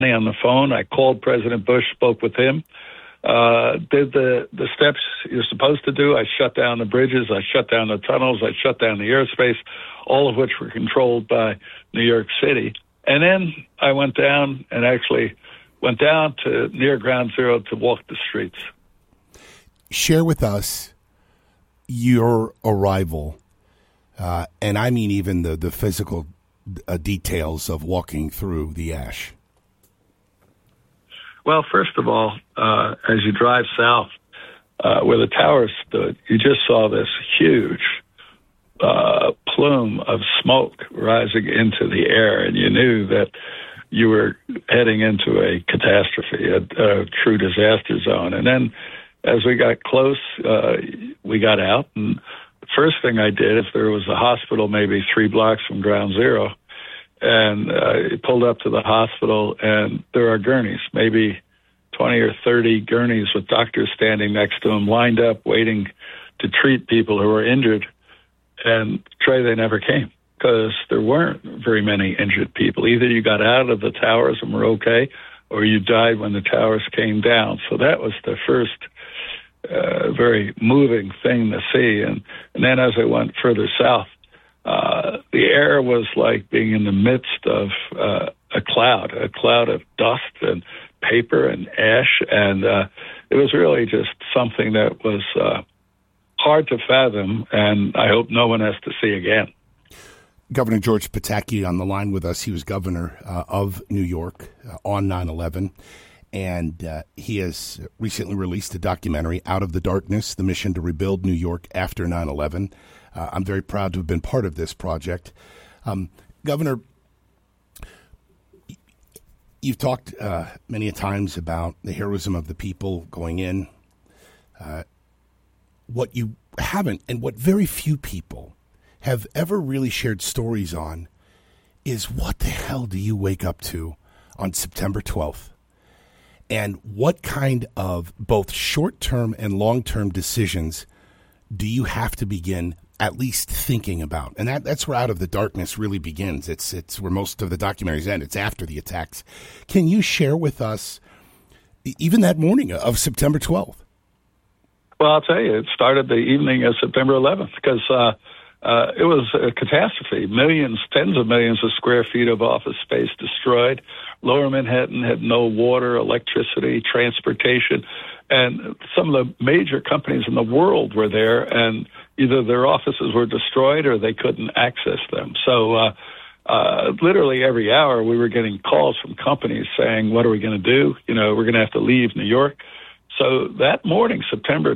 on the phone. I called President Bush, spoke with him, did the steps you're supposed to do. I shut down the bridges. I shut down the tunnels. I shut down the airspace, all of which were controlled by New York City. And then I went down to near Ground Zero to walk the streets. Share with us your arrival, and I mean even the physical details of walking through the ash. Well, first of all, as you drive south, where the towers stood, you just saw this huge plume of smoke rising into the air, and you knew that you were heading into a catastrophe, a true disaster zone. And then as we got close, we got out, and the first thing I did is there was a hospital maybe 3 blocks from Ground Zero, and I pulled up to the hospital, and there are gurneys, maybe 20 or 30 gurneys with doctors standing next to them, lined up, waiting to treat people who were injured. And Trey, they never came because there weren't very many injured people. Either you got out of the towers and were okay, or you died when the towers came down. So that was the first very moving thing to see. And then as I went further south, the air was like being in the midst of a cloud of dust and paper and ash. And it was really just something that was hard to fathom, and I hope no one has to see again. Governor George Pataki on the line with us. He was governor of New York on 9/11, and he has recently released a documentary, Out of the Darkness, the mission to rebuild New York after 9/11. I'm very proud to have been part of this project. Governor, you've talked many a times about the heroism of the people going in. What you haven't, and what very few people have ever really shared stories on, is what the hell do you wake up to on September 12th? And what kind of both short-term and long-term decisions do you have to begin at least thinking about? And that's where Out of the Darkness really begins. It's where most of the documentaries end. It's after the attacks. Can you share with us even that morning of September 12th? Well, I'll tell you, it started the evening of September 11th because it was a catastrophe. Millions, tens of millions of square feet of office space destroyed. Lower Manhattan had no water, electricity, transportation, and some of the major companies in the world were there, and either their offices were destroyed or they couldn't access them. So literally every hour we were getting calls from companies saying, what are we going to do? We're going to have to leave New York. So that morning, September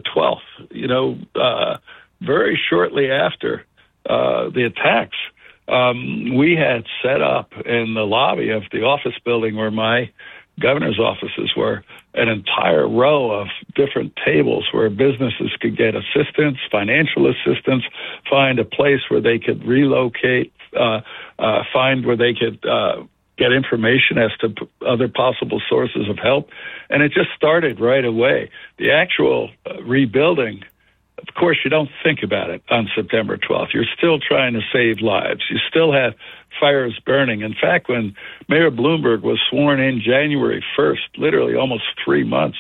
12th, very shortly after the attacks, we had set up in the lobby of the office building where my governor's offices were an entire row of different tables where businesses could get assistance, financial assistance, find a place where they could relocate, find where they could get information as to other possible sources of help. And it just started right away. The actual rebuilding, of course, you don't think about it on September 12th. You're still trying to save lives. You still have fires burning. In fact, when Mayor Bloomberg was sworn in January 1st, literally almost 4 months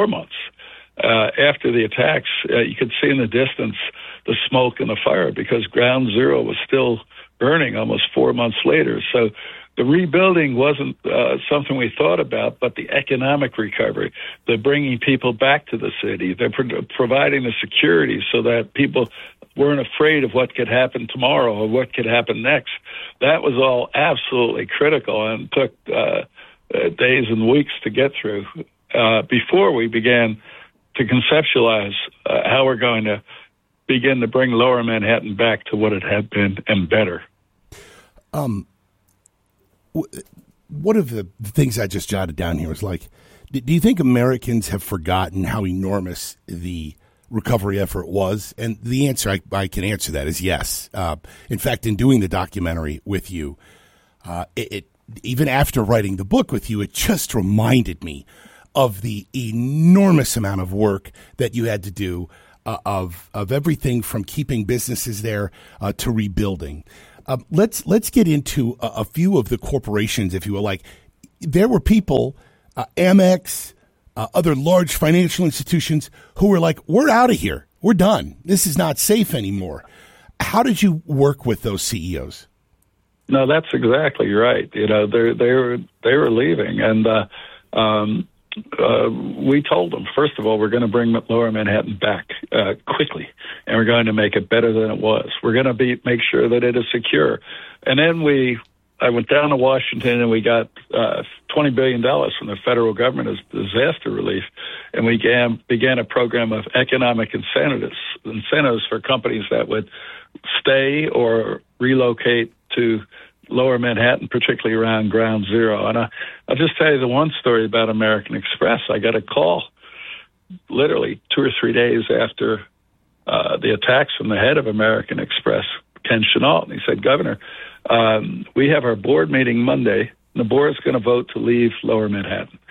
after the attacks, you could see in the distance the smoke and the fire because Ground Zero was still burning almost 4 months later. So the rebuilding wasn't something we thought about, but the economic recovery, the bringing people back to the city, they're providing the security so that people weren't afraid of what could happen tomorrow or what could happen next. That was all absolutely critical and took days and weeks to get through before we began to conceptualize how we're going to begin to bring Lower Manhattan back to what it had been and better. One of the things I just jotted down here was like, do you think Americans have forgotten how enormous the recovery effort was? And the answer I can answer that is yes. In fact, in doing the documentary with you, it even after writing the book with you, it just reminded me of the enormous amount of work that you had to do of everything from keeping businesses there to rebuilding. Let's get into a few of the corporations, if you will. Like, there were people, Amex, other large financial institutions who were like, we're out of here. We're done. This is not safe anymore. How did you work with those CEOs? No, that's exactly right. You know, they were leaving, and we told them, first of all, we're going to bring Lower Manhattan back quickly, and we're going to make it better than it was. We're going to make sure that it is secure. And then I went down to Washington, and we got $20 billion from the federal government as disaster relief, and we began a program of economic incentives for companies that would stay or relocate to Lower Manhattan, particularly around Ground Zero. And I'll just tell you the one story about American Express. I got a call literally 2 or 3 days after the attacks from the head of American Express, Ken Chenault. And he said, Governor, we have our board meeting Monday, and the board is going to vote to leave Lower Manhattan.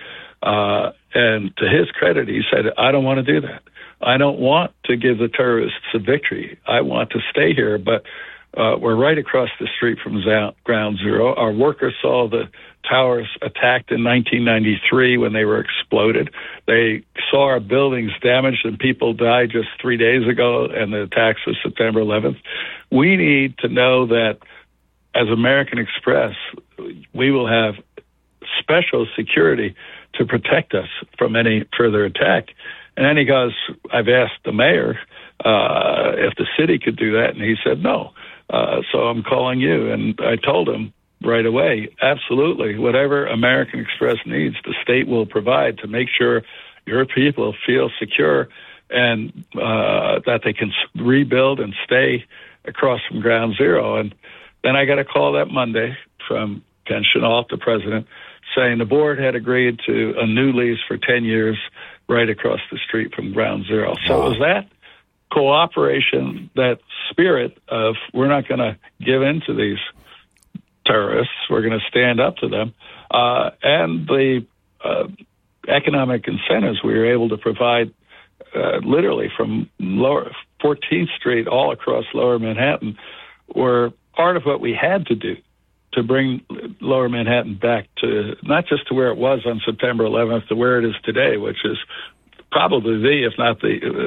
And to his credit, he said, I don't want to do that. I don't want to give the terrorists a victory. I want to stay here, but we're right across the street from Ground Zero. Our workers saw the towers attacked in 1993 when they were exploded. They saw our buildings damaged and people died just 3 days ago, and the attacks of September 11th. We need to know that as American Express, we will have special security to protect us from any further attack. And then he goes, I've asked the mayor if the city could do that, and he said no. So I'm calling you. And I told him right away, absolutely, whatever American Express needs, the state will provide to make sure your people feel secure and that they can rebuild and stay across from Ground Zero. And then I got a call that Monday from Ken Chenault, the president, saying the board had agreed to a new lease for 10 years right across the street from Ground Zero. So it was that cooperation, that spirit of we're not going to give in to these terrorists, we're going to stand up to them, and the economic incentives we were able to provide literally from Lower 14th Street all across Lower Manhattan were part of what we had to do to bring Lower Manhattan back to not just to where it was on September 11th, to where it is today, which is probably if not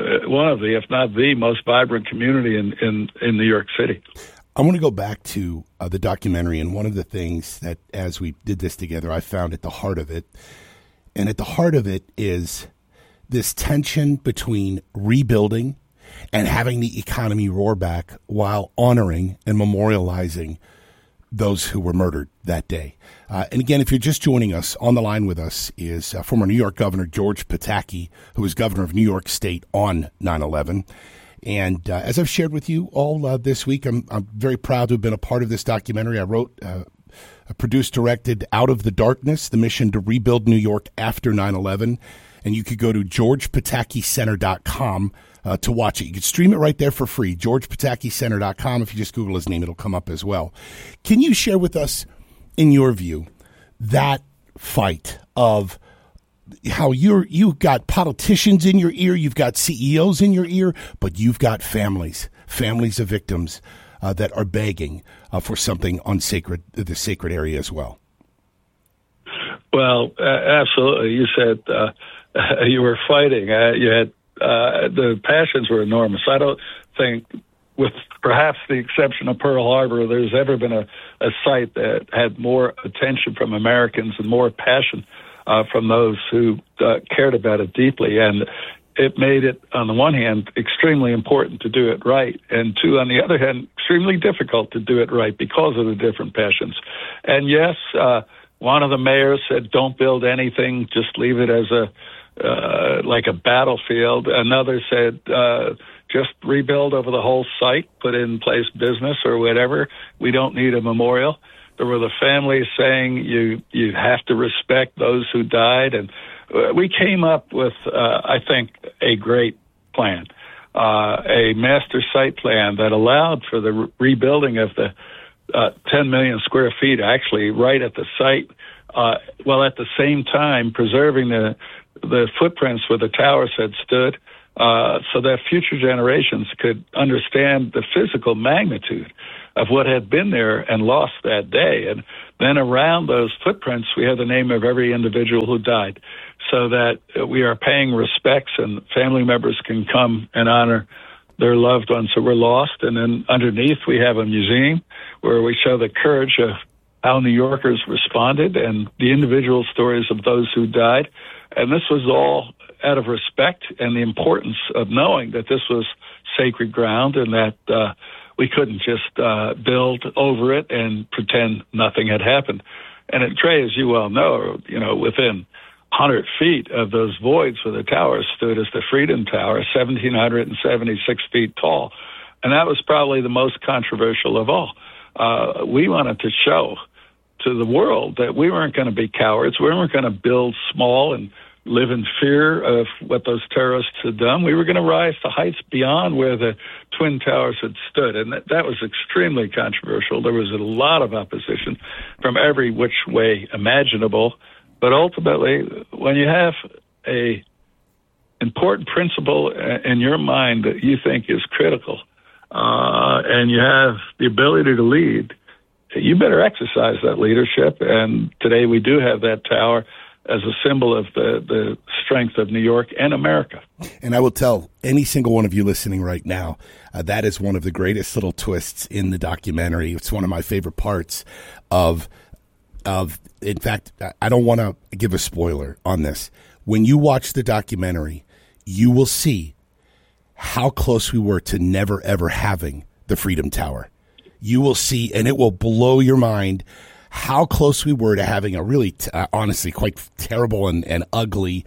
the most vibrant community in New York City. I want to go back to the documentary, and one of the things that, as we did this together, I found at the heart of it, and at the heart of it is this tension between rebuilding and having the economy roar back while honoring and memorializing those who were murdered that day. And again, if you're just joining us, on the line with us is former New York Governor George Pataki, who was governor of New York State on 9/11. And as I've shared with you all this week, I'm very proud to have been a part of this documentary. I wrote, produced, directed Out of the Darkness, the mission to rebuild New York after 9/11. And you could go to GeorgePatakiCenter.com to watch it. You can stream it right there for free, GeorgePatakiCenter.com. If you just Google his name, it'll come up as well. Can you share with us, in your view, that fight of how you've got politicians in your ear, you've got CEOs in your ear, but you've got families of victims that are begging for something on the sacred area as well? Well, absolutely. You said you were fighting. You had the passions were enormous. I don't think, with perhaps the exception of Pearl Harbor, there's ever been a site that had more attention from Americans and more passion from those who cared about it deeply. And it made it, on the one hand, extremely important to do it right, and two, on the other hand, extremely difficult to do it right because of the different passions. And yes, one of the mayors said, don't build anything, just leave it as like a battlefield. Another said, just rebuild over the whole site, put in place business or whatever. We don't need a memorial. There were the families saying you have to respect those who died. And we came up with, I think, a great plan, a master site plan that allowed for the rebuilding of the 10 million square feet, actually, right at the site, while at the same time preserving the footprints where the towers had stood, so that future generations could understand the physical magnitude of what had been there and lost that day. And then around those footprints, we have the name of every individual who died, so that we are paying respects and family members can come and honor their loved ones who were lost. And then underneath, we have a museum where we show the courage of how New Yorkers responded and the individual stories of those who died. And this was all out of respect and the importance of knowing that this was sacred ground and that we couldn't just build over it and pretend nothing had happened. And Trey, as you well know, within 100 feet of those voids where the tower stood is the Freedom Tower, 1,776 feet tall. And that was probably the most controversial of all. We wanted to show to the world that we weren't going to be cowards. We weren't going to build small and live in fear of what those terrorists had done. We were going to rise to heights beyond where the Twin Towers had stood. And that was extremely controversial. There was a lot of opposition from every which way imaginable. But ultimately, when you have a important principle in your mind that you think is critical, and you have the ability to lead, you better exercise that leadership. And today we do have that tower as a symbol of the strength of New York and America. And I will tell any single one of you listening right now, that is one of the greatest little twists in the documentary. It's one of my favorite parts of in fact, I don't want to give a spoiler on this. When you watch the documentary, you will see how close we were to never, ever having the Freedom Tower. You will see, and it will blow your mind, how close we were to having a really, honestly, quite terrible and ugly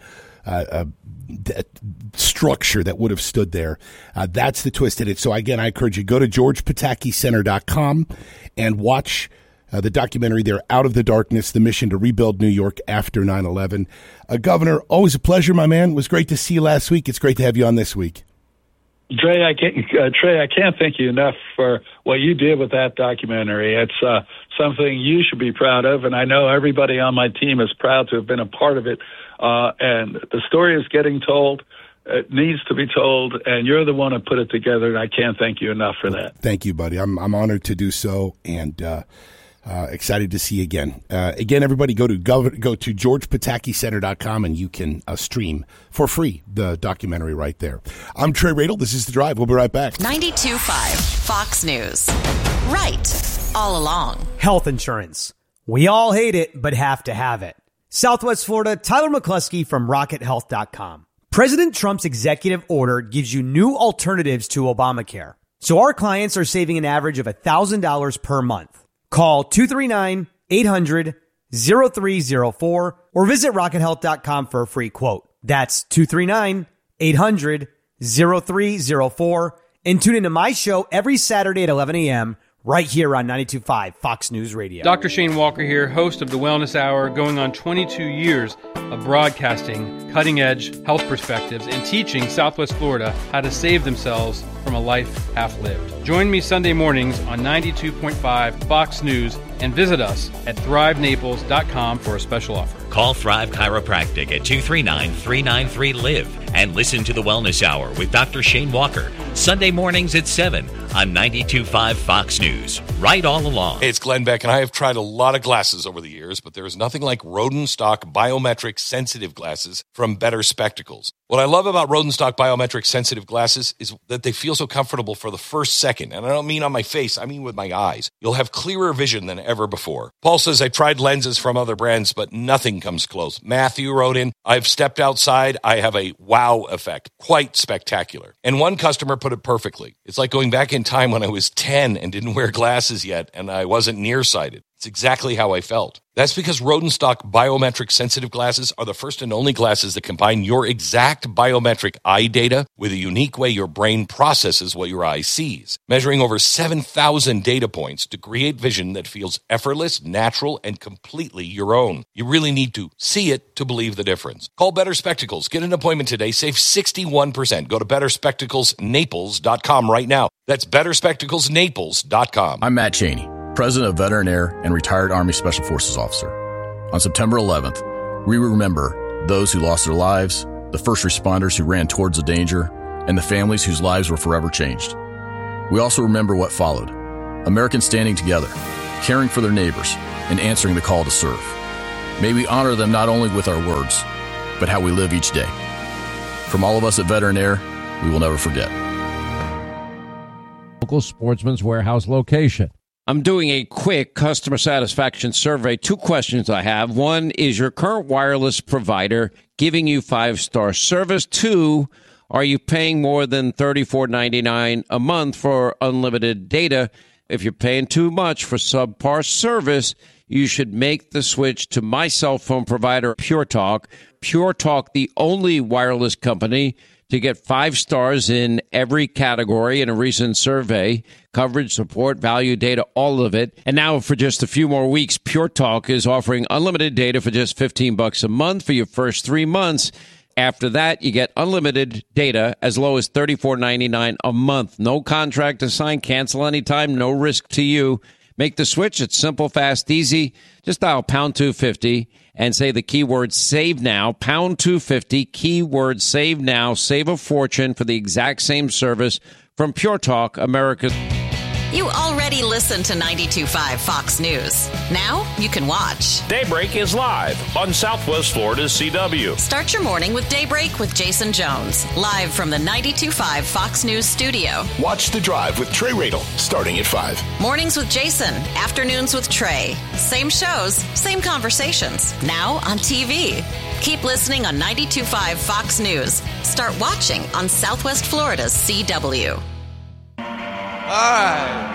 structure that would have stood there. That's the twist in it. So, again, I encourage you, go to GeorgePatakiCenter.com and watch the documentary there, Out of the Darkness, the mission to rebuild New York after 9/11. Governor, always a pleasure, my man. It was great to see you last week. It's great to have you on this week. Trey, I can't thank you enough for what you did with that documentary. It's something you should be proud of, and I know everybody on my team is proud to have been a part of it. And the story is getting told. It needs to be told, and you're the one who put it together, and I can't thank you enough for that. Thank you, buddy. I'm honored to do so, and excited to see you again. Again, everybody go to GeorgePatakiCenter.com and you can stream for free the documentary right there. I'm Trey Radel. This is The Drive. We'll be right back. 92.5 Fox News. Right all along. Health insurance. We all hate it, but have to have it. Southwest Florida, Tyler McCluskey from RocketHealth.com. President Trump's executive order gives you new alternatives to Obamacare. So our clients are saving an average of $1,000 per month. Call 239-800-0304 or visit RocketHealth.com for a free quote. That's 239-800-0304. And tune into my show every Saturday at 11 a.m. right here on 92.5 Fox News Radio. Dr. Shane Walker here, host of the Wellness Hour, going on 22 years of broadcasting cutting-edge health perspectives and teaching Southwest Florida how to save themselves from a life half lived. Join me Sunday mornings on 92.5 Fox News and visit us at thrivenaples.com for a special offer. Call Thrive Chiropractic at 239-393-LIVE and listen to the Wellness Hour with Dr. Shane Walker, Sunday mornings at 7 on 92.5 Fox News. Right all along. Hey, it's Glenn Beck, and I have tried a lot of glasses over the years, but there is nothing like Rodenstock biometric sensitive glasses from Better Spectacles. What I love about Rodenstock biometric sensitive glasses is that they feel so comfortable for the first second. And I don't mean on my face, I mean with my eyes. You'll have clearer vision than ever before. Paul says, I tried lenses from other brands, but nothing comes close. Matthew wrote in, I've stepped outside. I have a wow effect. Quite spectacular. And one customer put it perfectly. It's like going back in time when I was 10 and didn't wear glasses yet, and I wasn't nearsighted. It's exactly how I felt. That's because Rodenstock biometric sensitive glasses are the first and only glasses that combine your exact biometric eye data with a unique way your brain processes what your eye sees, measuring over 7,000 data points to create vision that feels effortless, natural, and completely your own. You really need to see it to believe the difference. Call Better Spectacles. Get an appointment today. Save 61%. Go to BetterSpectaclesNaples.com right now. That's BetterSpectaclesNaples.com. I'm Matt Cheney, President of Veteran Air and retired Army Special Forces officer. On September 11th, we remember those who lost their lives, the first responders who ran towards the danger, and the families whose lives were forever changed. We also remember what followed. Americans standing together, caring for their neighbors, and answering the call to serve. May we honor them not only with our words, but how we live each day. From all of us at Veteran Air, we will never forget. Local Sportsman's Warehouse location. I'm doing a quick customer satisfaction survey. 2 questions I have. 1, is your current wireless provider giving you 5-star service? 2, are you paying more than $34.99 a month for unlimited data? If you're paying too much for subpar service, you should make the switch to my cell phone provider, Pure Talk. Pure Talk, the only wireless company to get 5 stars in every category in a recent survey. Coverage, support, value, data, all of it. And now for just a few more weeks, Pure Talk is offering unlimited data for just $15 a month for your first 3 months. After that, you get unlimited data as low as $34.99 a month. No contract to sign, cancel anytime, no risk to you. Make the switch. It's simple, fast, easy. Just dial pound 250 and say the keyword save now, pound 250, keyword save now. Save a fortune for the exact same service from Pure Talk, America's. You already listen to 92.5 Fox News. Now you can watch. Daybreak is live on Southwest Florida's CW. Start your morning with Daybreak with Jason Jones, live from the 92.5 Fox News studio. Watch The Drive with Trey Radel, starting at 5. Mornings with Jason, afternoons with Trey. Same shows, same conversations. Now on TV. Keep listening on 92.5 Fox News. Start watching on Southwest Florida's CW. All right.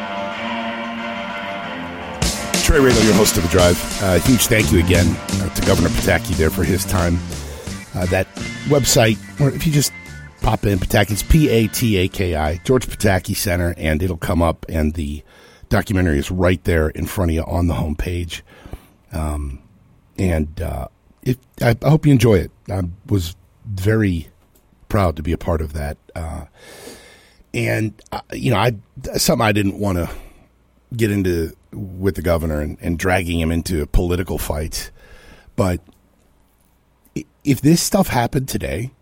Trey Radel, your host of The Drive. Huge thank you again to Governor Pataki there for his time. That website, or if you just pop in Pataki, it's Pataki, George Pataki Center, and it'll come up, and the documentary is right there in front of you on the homepage. I hope you enjoy it. I was very proud to be a part of that. Something I didn't want to get into with the governor and dragging him into political fights. But if this stuff happened today,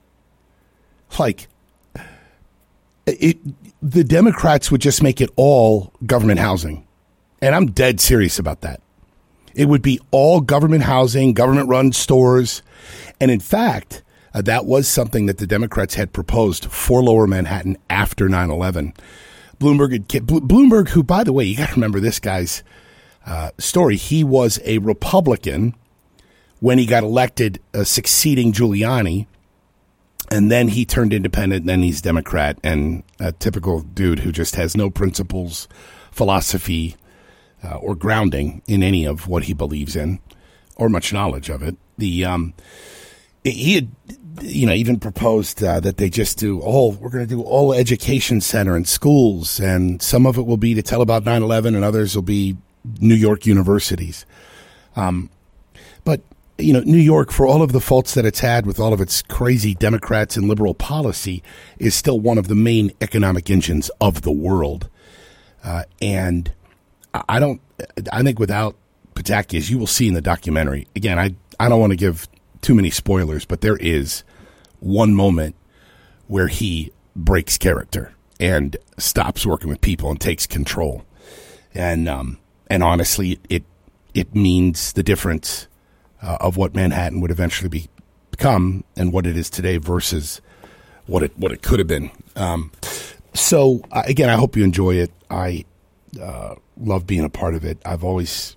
the Democrats would just make it all government housing. And I'm dead serious about that. It would be all government housing, government-run stores. And in fact, that was something that the Democrats had proposed for Lower Manhattan after 9/11. Bloomberg, who, by the way, you got to remember this guy's story. He was a Republican when he got elected, succeeding Giuliani, and then he turned independent, and then he's Democrat, and a typical dude who just has no principles, philosophy, or grounding in any of what he believes in, or much knowledge of it. He had, even proposed that they just we're going to do all education center and schools, and some of it will be to tell about 9/11, and others will be New York universities. But New York, for all of the faults that it's had with all of its crazy Democrats and liberal policy, is still one of the main economic engines of the world. And I think without Pataki, as you will see in the documentary, again, I don't want to give too many spoilers, but there is one moment where he breaks character and stops working with people and takes control. And honestly, it means the difference of what Manhattan would eventually become and what it is today versus what it could have been. So again, I hope you enjoy it. I love being a part of it. I've always,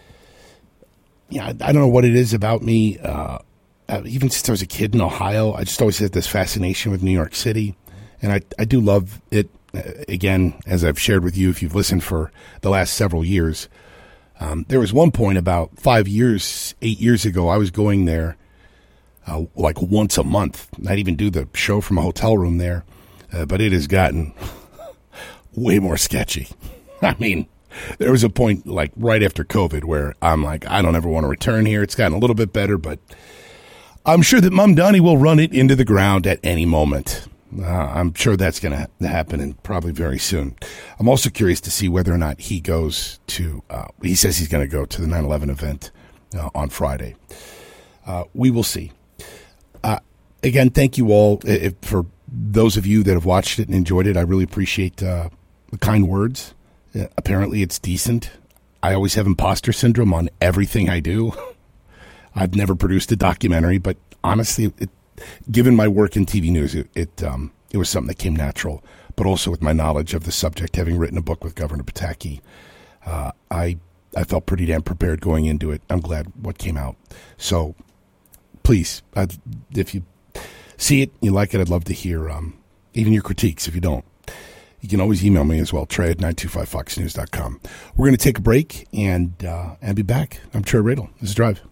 I don't know what it is about me. Even since I was a kid in Ohio, I just always had this fascination with New York City. And I do love it. Again, as I've shared with you, if you've listened for the last several years, there was one point about 8 years ago, I was going there like once a month. I'd even do the show from a hotel room there. But it has gotten way more sketchy. I mean, there was a point like right after COVID where I'm like, I don't ever want to return here. It's gotten a little bit better, but I'm sure that Mom Donnie will run it into the ground at any moment. I'm sure that's going to happen, and probably very soon. I'm also curious to see whether or not he goes to, he says he's going to go to the 9/11 event on Friday. We will see. Again, thank you all for those of you that have watched it and enjoyed it. I really appreciate the kind words. Apparently it's decent. I always have imposter syndrome on everything I do. I've never produced a documentary, but honestly, given my work in TV news, it was something that came natural. But also with my knowledge of the subject, having written a book with Governor Pataki, I felt pretty damn prepared going into it. I'm glad what came out. So please, if you see it, you like it, I'd love to hear even your critiques. If you don't, you can always email me as well, Trey@925foxnews.com. We're going to take a break and be back. I'm Trey Radel. This is Drive.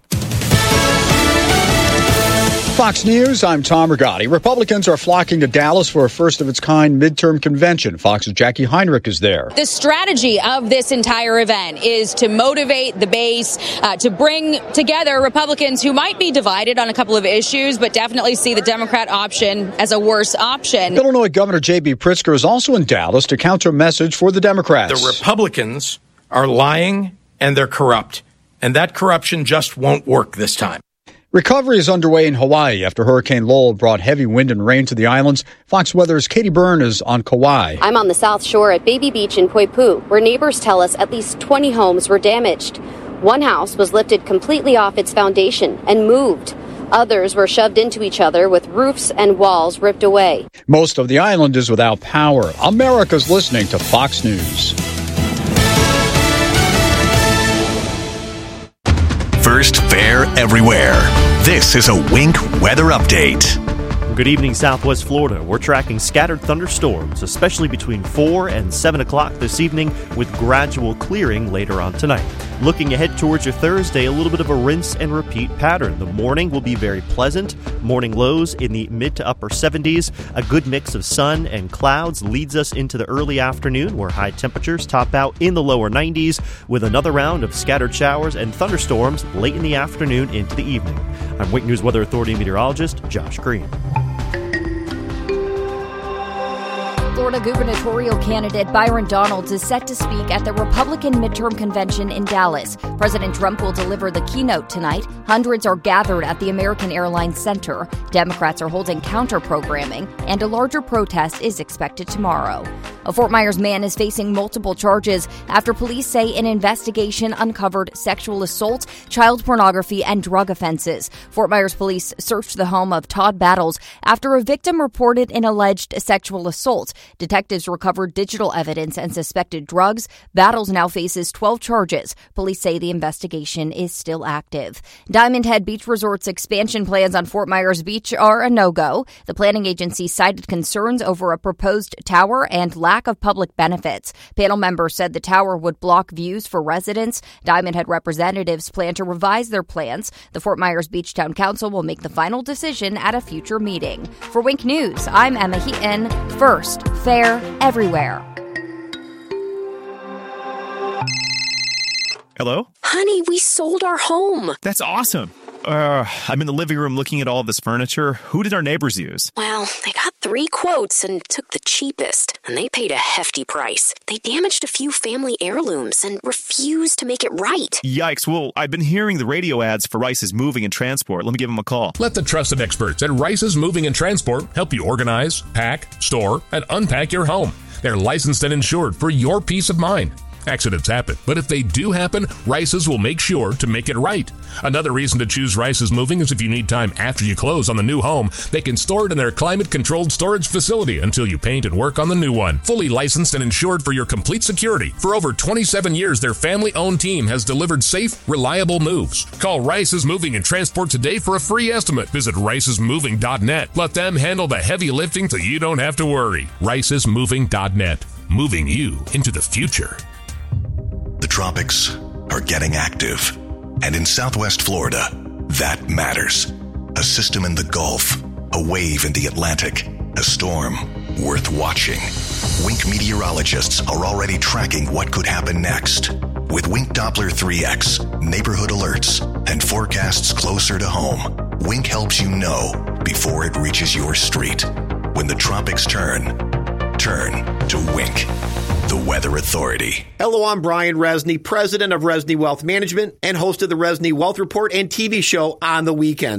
Fox News, I'm Tom Rigotti. Republicans are flocking to Dallas for a first-of-its-kind midterm convention. Fox's Jackie Heinrich is there. The strategy of this entire event is to motivate the base, to bring together Republicans who might be divided on a couple of issues, but definitely see the Democrat option as a worse option. Illinois Governor J.B. Pritzker is also in Dallas to counter a message for the Democrats. The Republicans are lying and they're corrupt, and that corruption just won't work this time. Recovery is underway in Hawaii after Hurricane Lowell brought heavy wind and rain to the islands. Fox Weather's Katie Byrne is on Kauai. I'm on the South Shore at Baby Beach in Poipu, where neighbors tell us at least 20 homes were damaged. One house was lifted completely off its foundation and moved. Others were shoved into each other with roofs and walls ripped away. Most of the island is without power. America's listening to Fox News. First, fair, everywhere. This is a Wink weather update. Good evening, Southwest Florida. We're tracking scattered thunderstorms, especially between 4 and 7 o'clock this evening, with gradual clearing later on tonight. Looking ahead towards your Thursday, a little bit of a rinse and repeat pattern. The morning will be very pleasant. Morning lows in the mid to upper 70s. A good mix of sun and clouds leads us into the early afternoon, where high temperatures top out in the lower 90s, with another round of scattered showers and thunderstorms late in the afternoon into the evening. I'm Wink News Weather Authority meteorologist Josh Green. Florida gubernatorial candidate Byron Donalds is set to speak at the Republican midterm convention in Dallas. President Trump will deliver the keynote tonight. Hundreds are gathered at the American Airlines Center. Democrats are holding counter-programming, and a larger protest is expected tomorrow. A Fort Myers man is facing multiple charges after police say an investigation uncovered sexual assault, child pornography, and drug offenses. Fort Myers police searched the home of Todd Battles after a victim reported an alleged sexual assault. Detectives recovered digital evidence and suspected drugs. Battles now faces 12 charges. Police say the investigation is still active. Diamond Head Beach Resort's expansion plans on Fort Myers Beach are a no-go. The planning agency cited concerns over a proposed tower and lack of public benefits. Panel members said the tower would block views for residents. Diamond Head representatives plan to revise their plans. The Fort Myers Beach Town Council will make the final decision at a future meeting. For Wink News, I'm Emma Heaton. First, fair, everywhere. Hello? Honey, we sold our home. That's awesome. I'm in the living room looking at all this furniture. Who did our neighbors use? Well, they got 3 quotes and took the cheapest, and they paid a hefty price. They damaged a few family heirlooms and refused to make it right. Yikes. Well, I've been hearing the radio ads for Rice's Moving and Transport. Let me give them a call. Let the trusted experts at Rice's Moving and Transport help you organize, pack, store, and unpack your home. They're licensed and insured for your peace of mind. Accidents happen, but if they do happen, Rice's will make sure to make it right. Another reason to choose Rice's Moving is if you need time after you close on the new home, they can store it in their climate-controlled storage facility until you paint and work on the new one. Fully licensed and insured for your complete security. For over 27 years, their family-owned team has delivered safe, reliable moves. Call Rice's Moving and Transport today for a free estimate. Visit ricesmoving.net. Let them handle the heavy lifting so you don't have to worry. ricesmoving.net. Moving you into the future. The tropics are getting active. And in Southwest Florida, that matters. A system in the Gulf, a wave in the Atlantic, a storm worth watching. Wink meteorologists are already tracking what could happen next. With Wink Doppler 3X, neighborhood alerts, and forecasts closer to home, Wink helps you know before it reaches your street. When the tropics turn to Wink, the Weather Authority. Hello, I'm Brian Resney, president of Resney Wealth Management and host of the Resney Wealth Report and TV show on the weekends.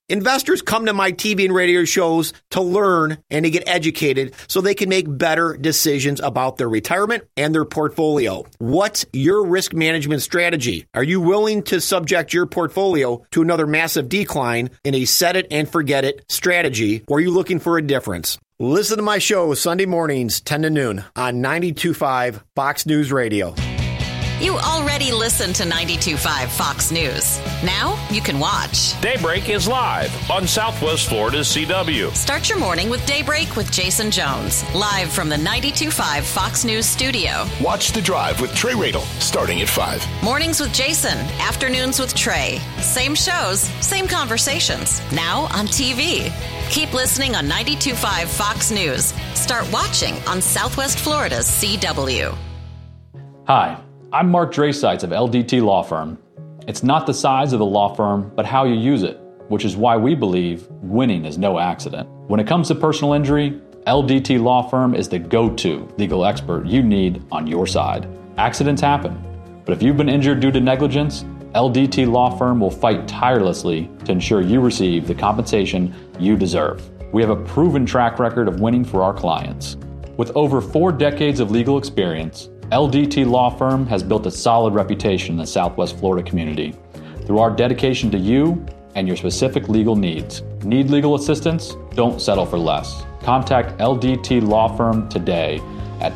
Investors come to my TV and radio shows to learn and to get educated so they can make better decisions about their retirement and their portfolio. What's your risk management strategy? Are you willing to subject your portfolio to another massive decline in a set it and forget it strategy, or are you looking for a difference? Listen to my show Sunday mornings, 10 to noon on 92.5 Fox News Radio. You already listen to 92.5 Fox News. Now you can watch. Daybreak is live on Southwest Florida's CW. Start your morning with Daybreak with Jason Jones, live from the 92.5 Fox News studio. Watch The Drive with Trey Radel, starting at 5. Mornings with Jason, afternoons with Trey. Same shows, same conversations. Now on TV. Keep listening on 92.5 Fox News. Start watching on Southwest Florida's CW. Hi. I'm Mark Drasites of LDT Law Firm. It's not the size of the law firm, but how you use it, which is why we believe winning is no accident. When it comes to personal injury, LDT Law Firm is the go-to legal expert you need on your side. Accidents happen, but if you've been injured due to negligence, LDT Law Firm will fight tirelessly to ensure you receive the compensation you deserve. We have a proven track record of winning for our clients. With over 4 decades of legal experience, LDT Law Firm has built a solid reputation in the Southwest Florida community through our dedication to you and your specific legal needs. Need legal assistance? Don't settle for less. Contact LDT Law Firm today at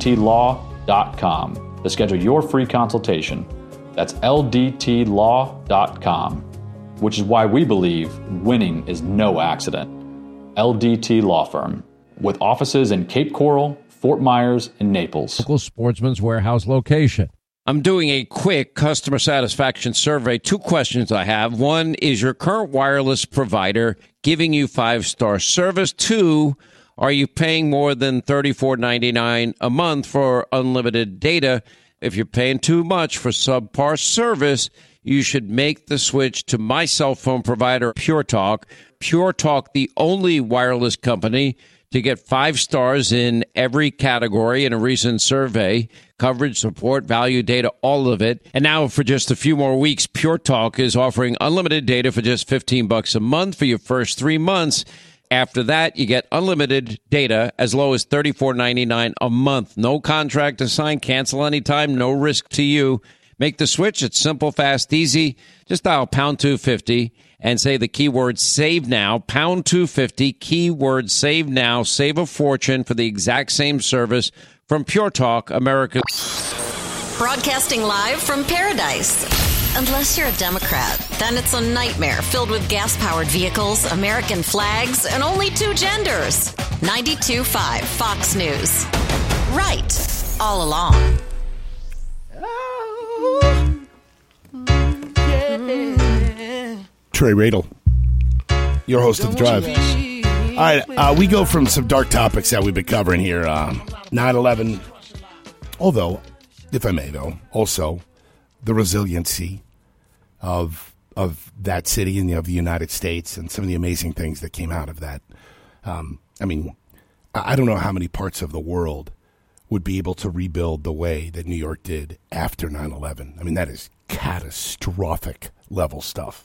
ldtlaw.com to schedule your free consultation. That's ldtlaw.com, which is why we believe winning is no accident. LDT Law Firm, with offices in Cape Coral, Fort Myers, and Naples. Local Sportsman's Warehouse location. I'm doing a quick customer satisfaction survey. 2 questions I have. 1, is your current wireless provider giving you 5-star service? 2, are you paying more than $34.99 a month for unlimited data? If you're paying too much for subpar service, you should make the switch to my cell phone provider, Pure Talk. Pure Talk, the only wireless company to get 5 stars in every category in a recent survey. Coverage, support, value, data, all of it. And now for just a few more weeks, Pure Talk is offering unlimited data for just $15 a month for your first 3 months. After that, you get unlimited data as low as $34.99 a month. No contract to sign, cancel anytime, no risk to you. Make the switch. It's simple, fast, easy. Just dial pound 250 and say the keyword save now, pound 250, keyword save now. Save a fortune for the exact same service from Pure Talk, America. Broadcasting live from Paradise. Unless you're a Democrat, then it's a nightmare filled with gas-powered vehicles, American flags, and only 2 genders. 92.5 Fox News. Right all along. Trey Radel, your host of The Drive. All right, we go from some dark topics that we've been covering here. 9/11, although, if I may, though, also the resiliency of that city and of the United States and some of the amazing things that came out of that. I mean, I don't know how many parts of the world would be able to rebuild the way that New York did after 9/11. I mean, that is catastrophic level stuff.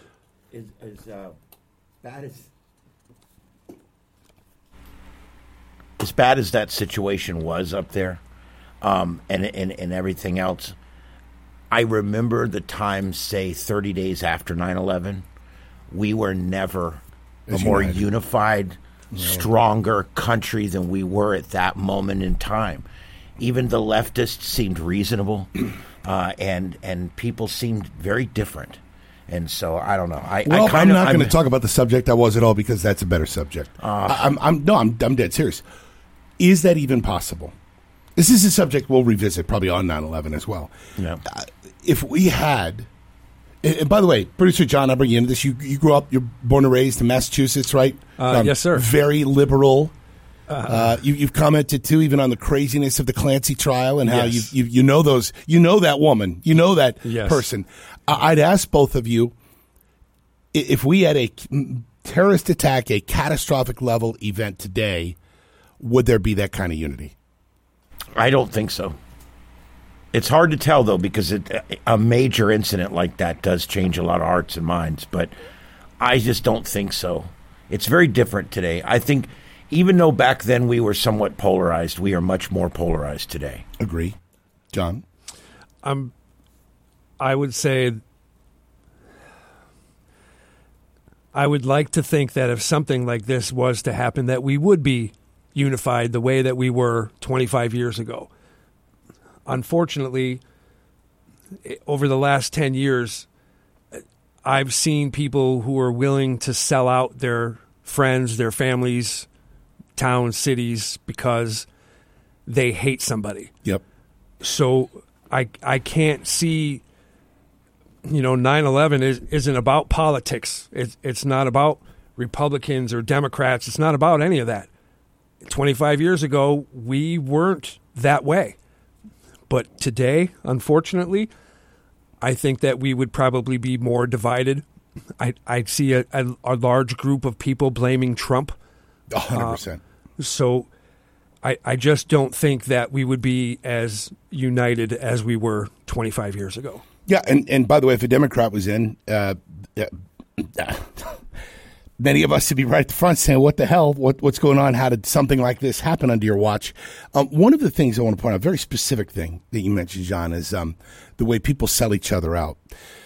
As bad as that situation was up there, and everything else, I remember the time, say, 30 days after 9/11, we were never a more unified, stronger country than we were at that moment in time. Even the leftists seemed reasonable, and people seemed very different. And so I don't know. I'm not going to talk about the subject I was at all because that's a better subject. I'm dead serious. Is that even possible? This is a subject we'll revisit probably on 9/11 as well. Yeah. If we had, and by the way, producer John, I'll bring you into this. You grew up, you're born and raised in Massachusetts, right? Yes, sir. Very liberal. You've commented too, even on the craziness of the Clancy trial and how you know those, you know that woman, you know that person. I'd ask both of you if we had a terrorist attack, a catastrophic level event today, would there be that kind of unity? I don't think so. It's hard to tell though because a major incident like that does change a lot of hearts and minds. But I just don't think so. It's very different today. I think even though back then we were somewhat polarized, we are much more polarized today. Agree. John? I would say I would like to think that if something like this was to happen, that we would be unified the way that we were 25 years ago. Unfortunately, over the last 10 years, I've seen people who are willing to sell out their friends, their families, towns, cities, because they hate somebody. Yep. So I can't see, 9/11 isn't about politics. It's not about Republicans or Democrats. It's not about any of that. 25 years ago, we weren't that way. But today, unfortunately, I think that we would probably be more divided. I'd see a large group of people blaming Trump. 100%. So I just don't think that we would be as united as we were 25 years ago. Yeah, and by the way, if a Democrat was in, many of us would be right at the front saying, what the hell, what's going on? How did something like this happen under your watch? One of the things I want to point out, a very specific thing that you mentioned, John, is the way people sell each other out.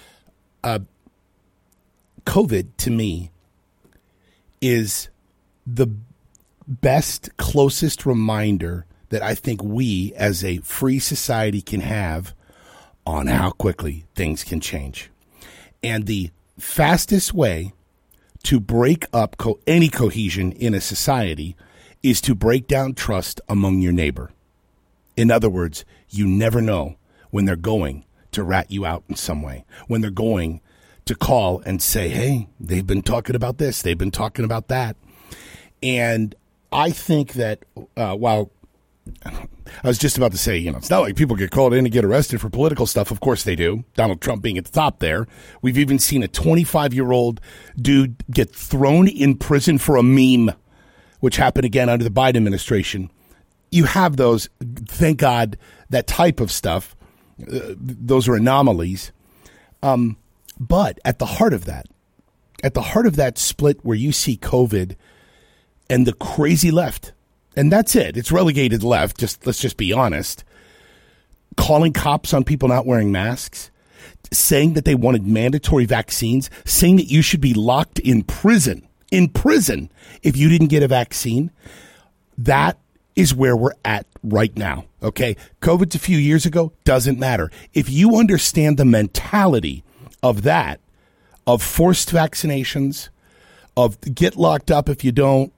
COVID, to me, is the best, closest reminder that I think we as a free society can have on how quickly things can change. And the fastest way to break up any cohesion in a society is to break down trust among your neighbor. In other words, you never know when they're going to rat you out in some way, when they're going to call and say, hey, they've been talking about this, they've been talking about that. And I think that while I was just about to say, it's not like people get called in and get arrested for political stuff. Of course they do. Donald Trump being at the top there. We've even seen a 25-year-old dude get thrown in prison for a meme, which happened again under the Biden administration. You have those, thank God, that type of stuff. Those are anomalies. But at the heart of that split where you see COVID and the crazy left, and that's it. It's relegated left. Let's just be honest. Calling cops on people not wearing masks, saying that they wanted mandatory vaccines, saying that you should be locked in prison if you didn't get a vaccine. That is where we're at right now. Okay. COVID's a few years ago. Doesn't matter. If you understand the mentality of that, of forced vaccinations, of get locked up if you don't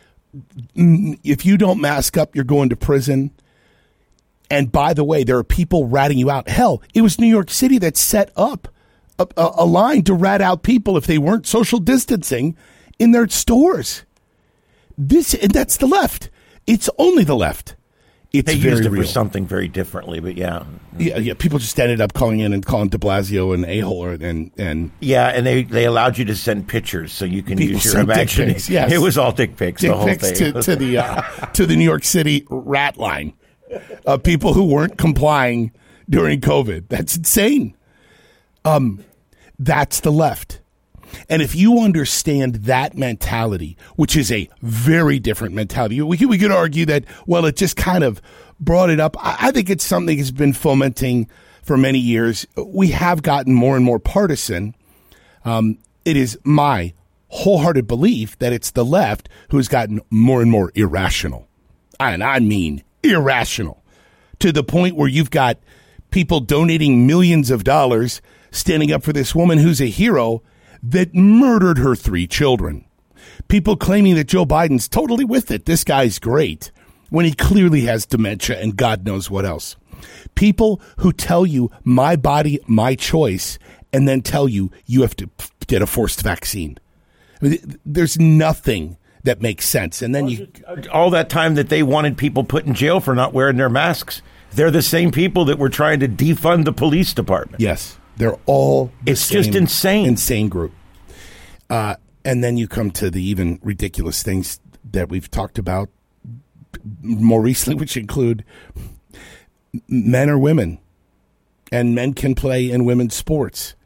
mask up, you're going to prison. And by the way, there are people ratting you out. Hell, it was New York City that set up a line to rat out people if they weren't social distancing in their stores. And that's the left. It's only the left. It's they very used it real. for something very differently, but yeah. Yeah. People just ended up calling in and calling de Blasio an a-hole and yeah, and they allowed you to send pictures so you can use your imagination. Yes. It was all dick pics. The whole pics thing to the New York City rat line of people who weren't complying during COVID. That's insane. That's the left. And if you understand that mentality, which is a very different mentality, we could argue that, well, it just kind of brought it up. I think it's something that's been fomenting for many years. We have gotten more and more partisan. It is my wholehearted belief that it's the left who's gotten more and more irrational. And I mean irrational, to the point where you've got people donating millions of dollars standing up for this woman who's a hero that murdered her 3 children. People claiming that Joe Biden's totally with it. This guy's great, when he clearly has dementia and God knows what else. People who tell you my body, my choice, and then tell you you have to get a forced vaccine. I mean, there's nothing that makes sense. And then all that time that they wanted people put in jail for not wearing their masks, they're the same people that were trying to defund the police department. Yes. They're all it's just insane. Insane group. And then you come to the even ridiculous things that we've talked about more recently, which include men or women, and men can play in women's sports.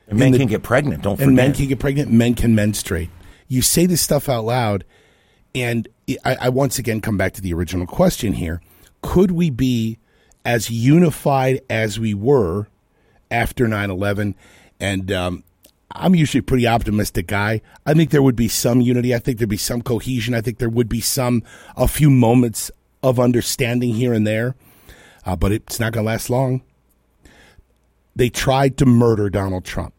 And men can get pregnant, don't forget. And men can get pregnant, men can menstruate. You say this stuff out loud, and I once again come back to the original question here. Could we be as unified as we were after 9/11? And I'm usually a pretty optimistic guy. I think there would be some unity. I think there'd be some cohesion. I think there would be a few moments of understanding here and there. But it's not going to last long. They tried to murder Donald Trump.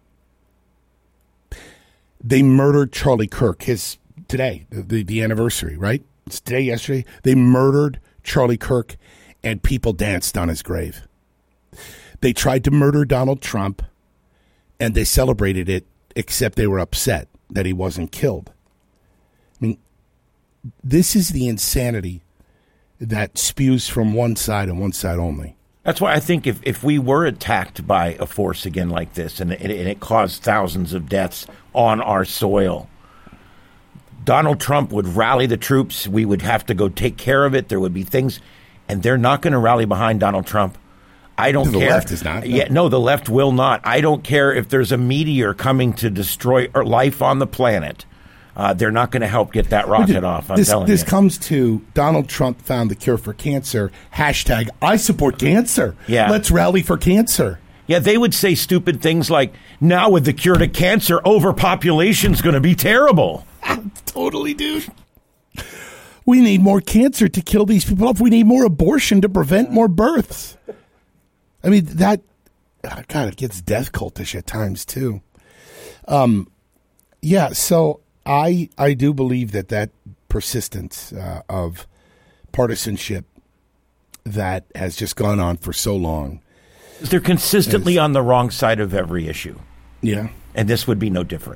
They murdered Charlie Kirk. Today, the anniversary, right? It's today, yesterday. They murdered Charlie Kirk, and people danced on his grave. They tried to murder Donald Trump, and they celebrated it, except they were upset that he wasn't killed. I mean, this is the insanity that spews from one side and one side only. That's why I think if we were attacked by a force again like this, and it caused thousands of deaths on our soil, Donald Trump would rally the troops. We would have to go take care of it. There would be things, and they're not going to rally behind Donald Trump. I don't care. The left is not. No, the left will not. I don't care if there's a meteor coming to destroy life on the planet. They're not going to help get that rocket off. I'm telling you. This comes to Donald Trump found the cure for cancer. Hashtag I support cancer. Yeah. Let's rally for cancer. Yeah, they would say stupid things like, now with the cure to cancer, overpopulation's going to be terrible. Totally, dude. We need more cancer to kill these people off. We need more abortion to prevent more births. I mean, that, God, it gets death cultish at times, too. Yeah, so I do believe that persistence of partisanship that has just gone on for so long. They're consistently on the wrong side of every issue. Yeah. And this would be no different.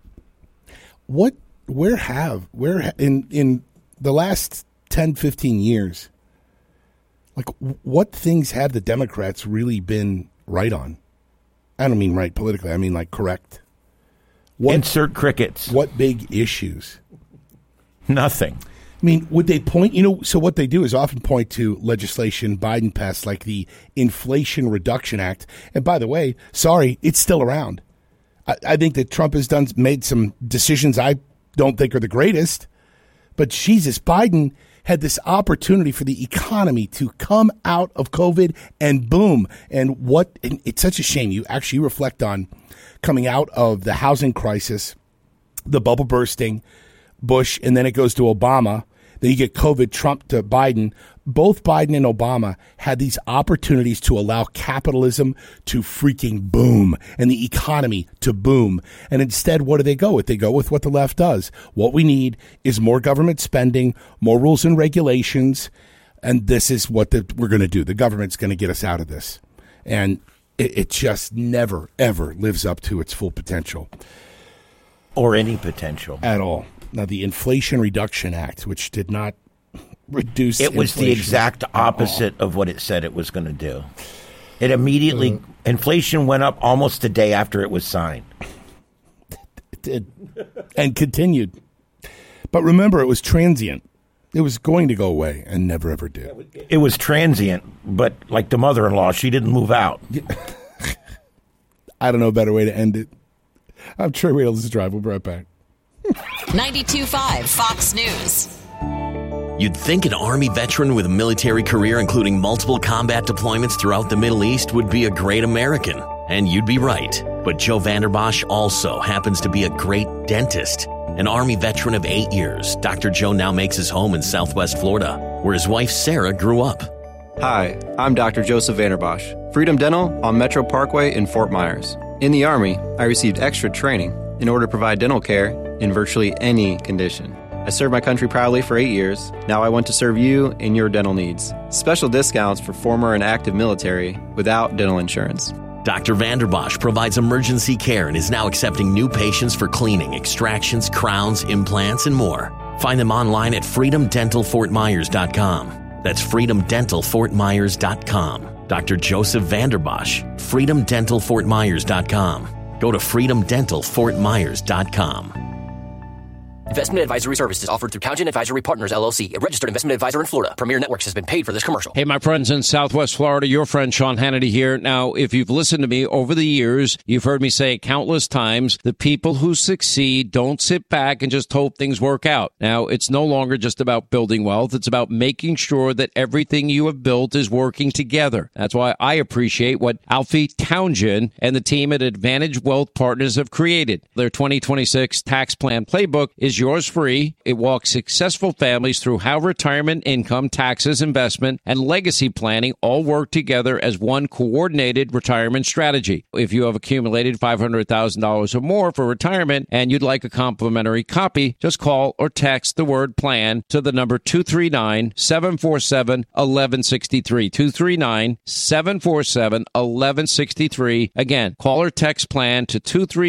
Where in the last 10, 15 years, like what things have the Democrats really been right on? I don't mean right politically. I mean like correct. Insert crickets. What big issues? Nothing. I mean, would they point, so what they do is often point to legislation Biden passed, like the Inflation Reduction Act. And by the way, sorry, it's still around. I think that Trump has made some decisions I don't think are the greatest. But Jesus, Biden had this opportunity for the economy to come out of COVID and boom. And it's such a shame. You actually reflect on coming out of the housing crisis, the bubble bursting, Bush, and then it goes to Obama. Then you get COVID, Trump to Biden. Both Biden and Obama had these opportunities to allow capitalism to freaking boom and the economy to boom. And instead, what do they go with? They go with what the left does. What we need is more government spending, more rules and regulations, and this is what we're going to do. The government's going to get us out of this. And it just never, ever lives up to its full potential. Or any potential. At all. Now, the Inflation Reduction Act, which did not reduce it was inflation the exact opposite of what it said it was going to do. It immediately, inflation went up almost a day after it was signed. It did. And continued. But remember, it was transient. It was going to go away and never, ever did. It was transient, but like the mother-in-law, she didn't move out. I don't know a better way to end it. I'm Trey Radel. This is Drive. We'll be right back. 92.5 Fox News. You'd think an Army veteran with a military career including multiple combat deployments throughout the Middle East would be a great American. And you'd be right. But Joe Vanderbosch also happens to be a great dentist. An Army veteran of 8 years, Dr. Joe now makes his home in Southwest Florida, where his wife Sarah grew up. Hi, I'm Dr. Joseph Vanderbosch, Freedom Dental on Metro Parkway in Fort Myers. In the Army, I received extra training in order to provide dental care in virtually any condition. I served my country proudly for 8 years. Now I want to serve you in your dental needs. Special discounts for former and active military without dental insurance. Dr. Vanderbosch provides emergency care and is now accepting new patients for cleaning, extractions, crowns, implants, and more. Find them online at freedomdentalfortmyers.com. That's freedomdentalfortmyers.com. Dr. Joseph Vanderbosch, freedomdentalfortmyers.com. Go to freedomdentalfortmyers.com. Investment advisory services offered through Townsend Advisory Partners, LLC, a registered investment advisor in Florida. Premier Networks has been paid for this commercial. Hey, my friends in Southwest Florida, your friend Sean Hannity here. Now, if you've listened to me over the years, you've heard me say countless times, the people who succeed don't sit back and just hope things work out. Now, it's no longer just about building wealth. It's about making sure that everything you have built is working together. That's why I appreciate what Alfie Townsend and the team at Advantage Wealth Partners have created. Their 2026 tax plan playbook is yours free. It walks successful families through how retirement, income, taxes, investment, and legacy planning all work together as one coordinated retirement strategy. If you have accumulated $500,000 or more for retirement and you'd like a complimentary copy, just call or text the word PLAN to the number 239-747-1163. 239-747-1163. Again, call or text PLAN to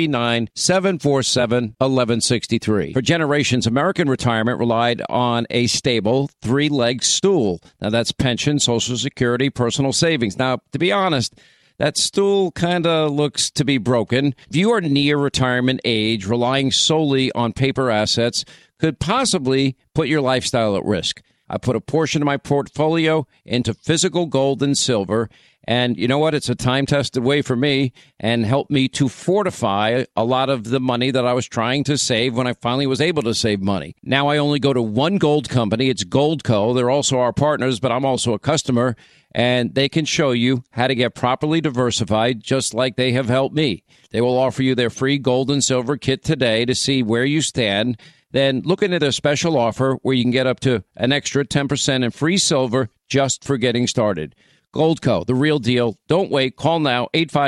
239-747-1163. For generations, American retirement relied on a stable three-legged stool. Now, that's pension, Social Security, personal savings. Now, to be honest, that stool kind of looks to be broken. If you are near retirement age, relying solely on paper assets could possibly put your lifestyle at risk. I put a portion of my portfolio into physical gold and silver. And you know what? It's a time-tested way for me and helped me to fortify a lot of the money that I was trying to save when I finally was able to save money. Now I only go to one gold company. It's Goldco. They're also our partners, but I'm also a customer. And they can show you how to get properly diversified, just like they have helped me. They will offer you their free gold and silver kit today to see where you stand. Then look into their special offer where you can get up to an extra 10% in free silver just for getting started. Goldco, the real deal. Don't wait. Call now,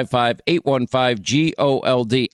855-815-GOLD,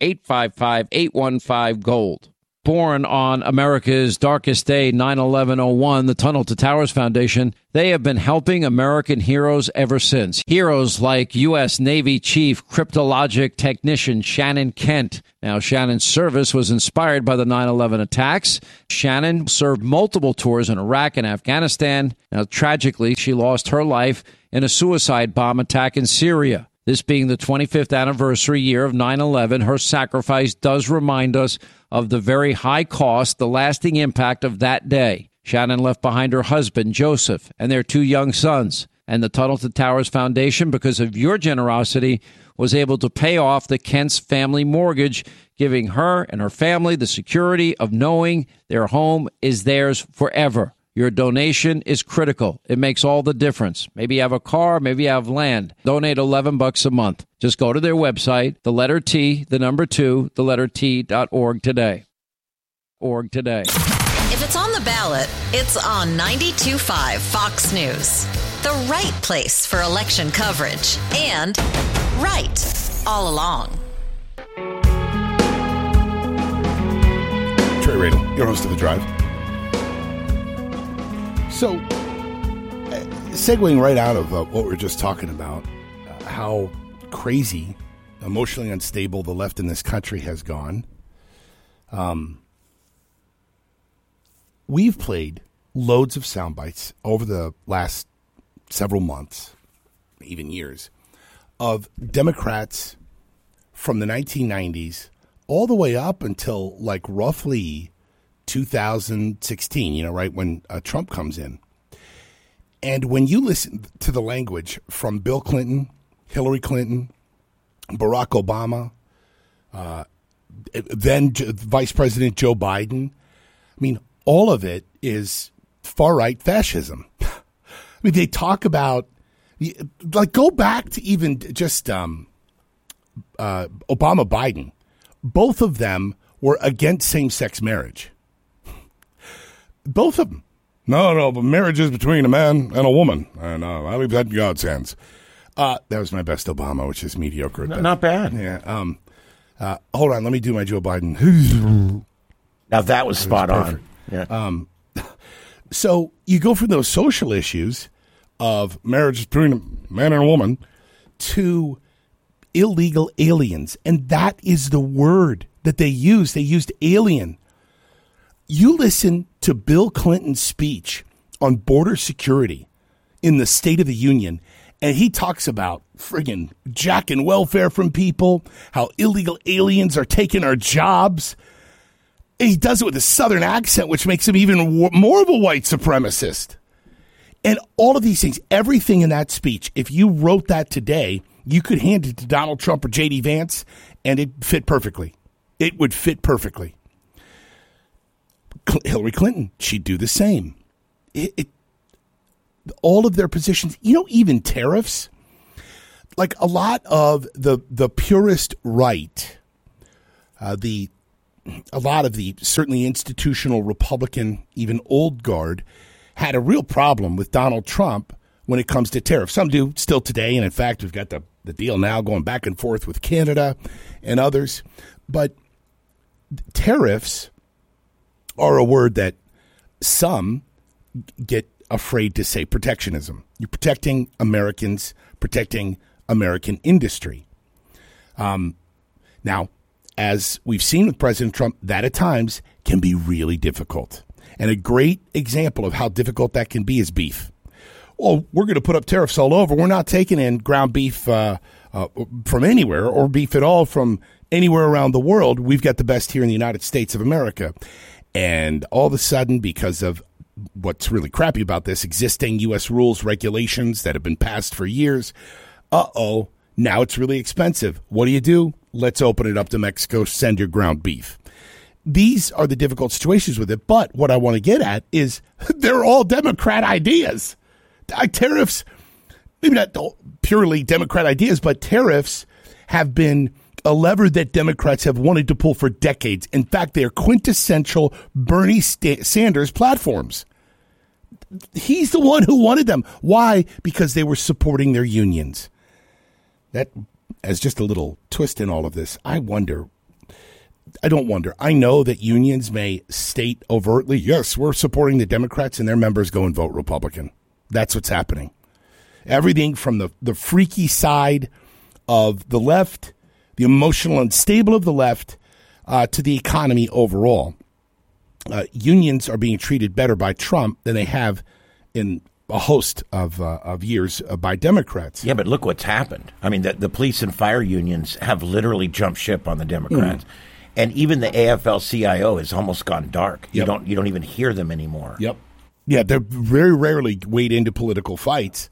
855-815-GOLD. Born on America's darkest day, 9/11/01, the Tunnel to Towers Foundation, they have been helping American heroes ever since. Heroes like U.S. Navy Chief Cryptologic Technician Shannon Kent. Now, Shannon's service was inspired by the 9/11 attacks. Shannon served multiple tours in Iraq and Afghanistan. Now, tragically, she lost her life in a suicide bomb attack in Syria. This being the 25th anniversary year of 9/11, her sacrifice does remind us of the very high cost, the lasting impact of that day. Shannon left behind her husband, Joseph, and their two young sons. And the Tunnel to Towers Foundation, because of your generosity, was able to pay off the Kent's family mortgage, giving her and her family the security of knowing their home is theirs forever. Your donation is critical. It makes all the difference. Maybe you have a car, maybe you have land. Donate $11 a month. Just go to their website, the letter T, the number 2, the letter T.org today. Org today. If it's on the ballot, it's on 92.5 Fox News. The right place for election coverage. And right all along. Trey Radel, your host of The Drive. So, segueing right out of what we were just talking about, how crazy, emotionally unstable the left in this country has gone. We've played loads of sound bites over the last several months, even years, of Democrats from the 1990s all the way up until like roughly 2016, right when Trump comes in. And when you listen to the language from Bill Clinton, Hillary Clinton, Barack Obama, then Vice President Joe Biden, I mean, all of it is far-right fascism. I mean, they talk about, like, go back to even just Obama-Biden. Both of them were against same-sex marriage. Both of them. No, but marriage is between a man and a woman, and I leave that in God's hands. That was my best Obama, which is mediocre. Not bad. Yeah. Hold on, let me do my Joe Biden. Now that was spot on. Yeah. So you go from those social issues of marriage between a man and a woman to illegal aliens, and that is the word that they used. They used alien. You listen to Bill Clinton's speech on border security in the State of the Union, and he talks about friggin' jacking welfare from people, how illegal aliens are taking our jobs. And he does it with a Southern accent, which makes him even more of a white supremacist. And all of these things, everything in that speech, if you wrote that today, you could hand it to Donald Trump or J.D. Vance, and it'd fit perfectly. It would fit perfectly. Hillary Clinton, she'd do the same. All of their positions, even tariffs, like a lot of the purist right, a lot of the certainly institutional Republican, even old guard, had a real problem with Donald Trump when it comes to tariffs. Some do still today, and in fact, we've got the deal now going back and forth with Canada and others. But tariffs are a word that some get afraid to say. Protectionism. You're protecting Americans, protecting American industry. Now, as we've seen with President Trump, that at times can be really difficult. And a great example of how difficult that can be is beef. Well, we're going to put up tariffs all over. We're not taking in ground beef from anywhere or beef at all from anywhere around the world. We've got the best here in the United States of America. And all of a sudden, because of what's really crappy about this, existing U.S. rules, regulations that have been passed for years, now it's really expensive. What do? Let's open it up to Mexico, send your ground beef. These are the difficult situations with it. But what I want to get at is they're all Democrat ideas. Tariffs, maybe not purely Democrat ideas, but tariffs have been a lever that Democrats have wanted to pull for decades. In fact, they are quintessential Bernie Sanders platforms. He's the one who wanted them. Why? Because they were supporting their unions. That, as just a little twist in all of this, I don't wonder. I know that unions may state overtly, yes, we're supporting the Democrats, and their members go and vote Republican. That's what's happening. Everything from the freaky side of the left, the emotional unstable of the left, to the economy overall. Unions are being treated better by Trump than they have in a host of years by Democrats. Yeah, but look what's happened. I mean, the police and fire unions have literally jumped ship on the Democrats. And even the AFL-CIO has almost gone dark. Yep. You don't even hear them anymore. Yep. Yeah, they're very rarely wade into political fights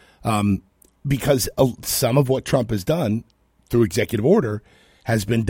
because some of what Trump has done through executive order has been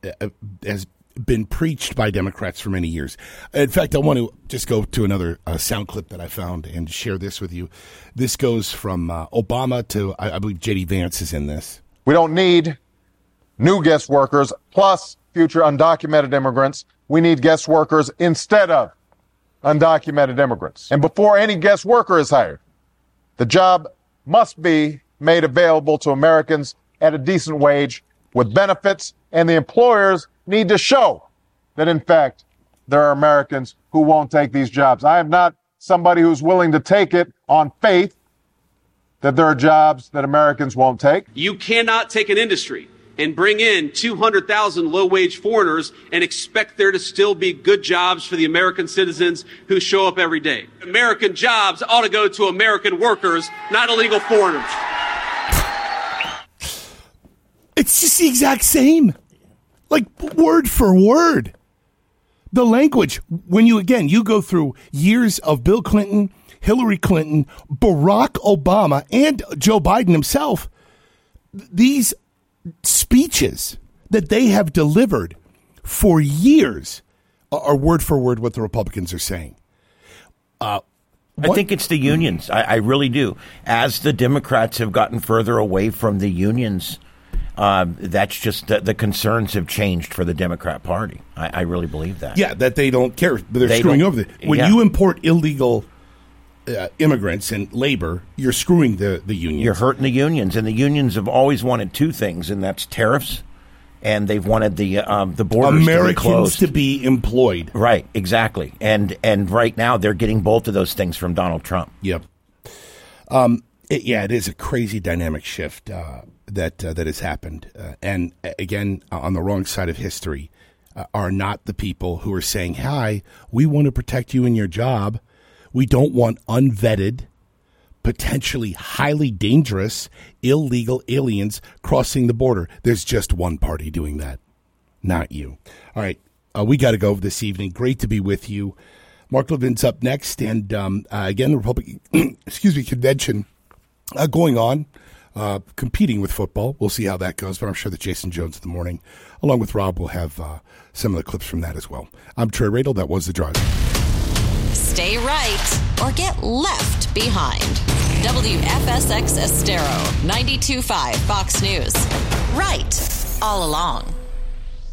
preached by Democrats for many years. In fact, I want to just go to another sound clip that I found and share this with you. This goes from Obama to, I believe J.D. Vance is in this. We don't need new guest workers plus future undocumented immigrants. We need guest workers instead of undocumented immigrants. And before any guest worker is hired, the job must be made available to Americans at a decent wage with benefits, and the employers need to show that, in fact, there are Americans who won't take these jobs. I am not somebody who's willing to take it on faith that there are jobs that Americans won't take. You cannot take an industry and bring in 200,000 low-wage foreigners and expect there to still be good jobs for the American citizens who show up every day. American jobs ought to go to American workers, not illegal foreigners. It's just the exact same. Like, word for word. The language, when you go through years of Bill Clinton, Hillary Clinton, Barack Obama, and Joe Biden himself, these speeches that they have delivered for years are word for word what the Republicans are saying. I think it's the unions. I really do. As the Democrats have gotten further away from the unions, that's just the concerns have changed for the Democrat Party. I really believe that. Yeah, that they don't care. They're screwing over it. When you import illegal immigrants and labor, you're screwing the unions. You're hurting the unions, and the unions have always wanted two things, and that's tariffs, and they've wanted the borders Americans to be employed. Right, exactly. And right now they're getting both of those things from Donald Trump. Yep. It is a crazy dynamic shift that has happened. And again, on the wrong side of history are not the people who are saying, hi, we want to protect you in your job. We don't want unvetted, potentially highly dangerous, illegal aliens crossing the border. There's just one party doing that, not you. All right. we got to go this evening. Great to be with you. Mark Levin's up next, and again, the Republican convention going on, competing with football. We'll see how that goes, but I'm sure that Jason Jones in the morning, along with Rob, will have some of the clips from that as well. I'm Trey Radel. That was The Drive. Stay right or get left behind. WFSX Estero, 92.5 Fox News. Right all along.